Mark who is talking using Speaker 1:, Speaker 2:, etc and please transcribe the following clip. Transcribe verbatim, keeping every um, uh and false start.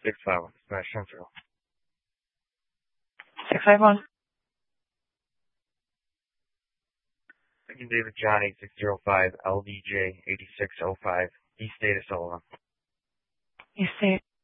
Speaker 1: six five one, Smash Central.
Speaker 2: six five one.
Speaker 1: David John eight six zero five, L D J eighty-six oh five, East Data Solon.
Speaker 2: East Data.